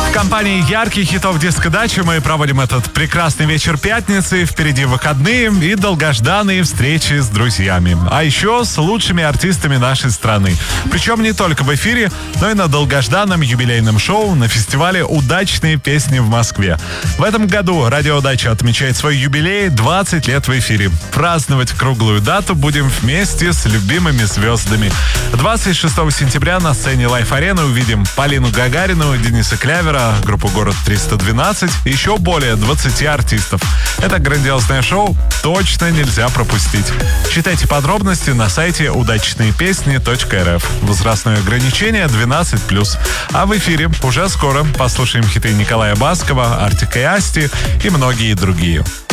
В компании ярких хитов диско-дачи мы проводим этот прекрасный вечер пятницы. Впереди выходные и долгожданные встречи с друзьями. А еще с лучшими артистами нашей страны. Причем не только в эфире, но и на долгожданном юбилейном шоу на фестивале «Удачные песни» в Москве. В этом году Радио Дача отмечает свой юбилей 20 лет в эфире. Праздновать круглую дату будем вместе с любимыми звездами. 26 сентября на сцене Лайф-арены увидим Полину Гагарину, Дениса Клявера, группу «Город 312» и еще более 20 артистов. Это грандиозное шоу точно нельзя пропустить. Читайте подробности на сайте удачнеепесни.рф. Возрастное ограничение 12+. А в эфире уже скоро послушаем хиты Николая Баскова, Артика и Асти и многие другие.